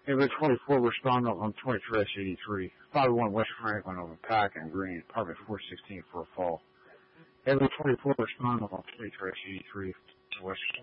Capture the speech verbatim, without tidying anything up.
Area twenty-four, respond on twenty-three S eighty-three. five oh one West Franklin over Pack and Green, apartment four sixteen for a fall. Area twenty-four, respond on twenty-three S eighty-three, West